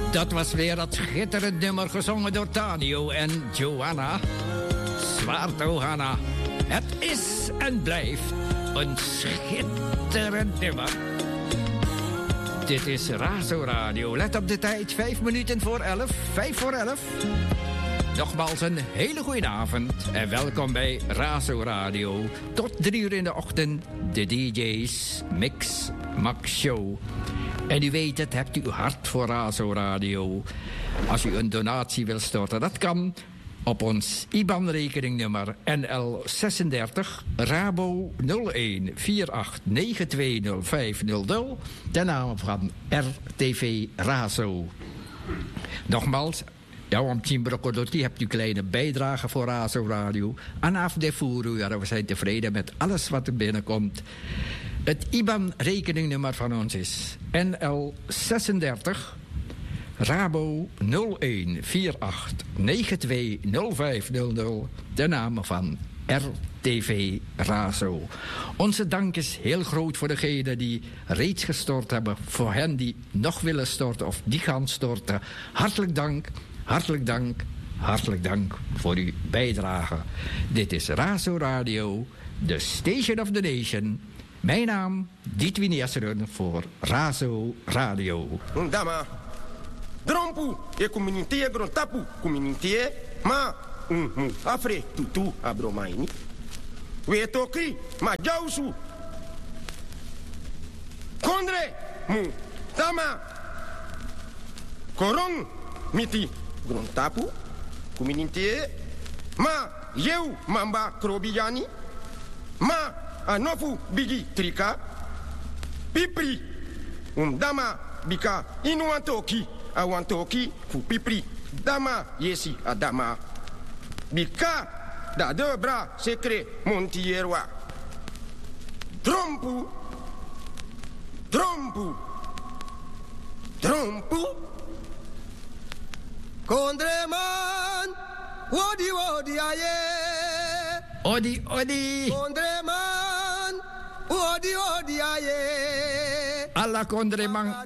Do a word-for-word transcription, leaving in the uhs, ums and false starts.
Dat was weer dat schitterend nummer gezongen door Tanio en Johanna. Zwaarto Hanna. Het is en blijft een schitterend nummer. Dit is Razo Radio. Let op de tijd, vijf minuten voor elf. Vijf voor elf. Nogmaals een hele goede avond en welkom bij Razo Radio. Tot drie uur in de ochtend, de D J's Mix Max Show. En u weet het, hebt u uw hart voor Razo Radio. Als u een donatie wil storten, dat kan op ons I B A N-rekeningnummer N L zesendertig Rabo nul een vier acht negen twee nul vijf nul nul. Ten name van R T V Razo. Nogmaals, ja, om Chimbrokodotti hebt u kleine bijdrage voor Razo Radio. Anaf de Furu, ja, we zijn tevreden met alles wat er binnenkomt. Het I B A N-rekeningnummer van ons is N L zesendertig Rabo nul een vier acht negen twee nul vijf nul nul. De naam van R T V Razo. Onze dank is heel groot voor degenen die reeds gestort hebben. Voor hen die nog willen storten of die gaan storten. Hartelijk dank, hartelijk dank, hartelijk dank voor uw bijdrage. Dit is Razo Radio, the station of the nation. Mijn naam, Dietwin Jesseren voor Razo Radio. Dama, drompu, e comunité grontapu, comunité, ma, um, afre, tutu, abromaini. We tokri, ma jausu. Kondre, mu, dama, korong, miti, grontapu, comunité, ma, eu, mamba, krobiani, ma, anofu bigi trika pipri um dama bika inuantoki awantoki fu pipri dama yesi adama bika da de bra secret montierwa trompu trompu trompu kondreman wodi wodi aye odi odi kondreman Odi odi aye. Alla kondreman